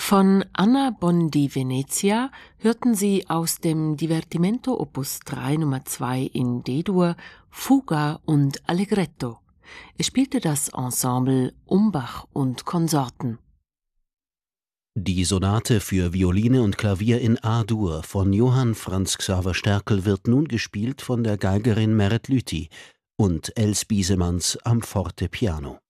Von Anna Bondi Venezia hörten Sie aus dem Divertimento Opus 3 Nummer 2 in D-Dur Fuga und Allegretto. Es spielte das Ensemble Umbach und Konsorten. Die Sonate für Violine und Klavier in A-Dur von Johann Franz Xaver Sterkel wird nun gespielt von der Geigerin Meret Lüthi und Els Biesemanns am Fortepiano.